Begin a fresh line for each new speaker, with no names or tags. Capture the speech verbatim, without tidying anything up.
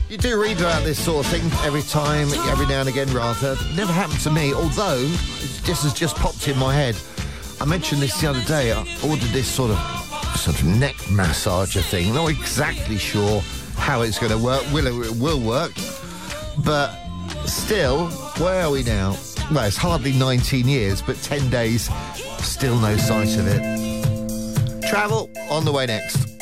You do read about this sort of thing every time, every now and again, rather. Never happened to me, although it just has just popped in my head. I mentioned this the other day. I ordered this sort of sort of neck massager thing. Not exactly sure how it's going to work. Will it, it will work, but still, where are we now? Well, it's hardly nineteen years, but ten days, still no sight of it. Travel on the way next.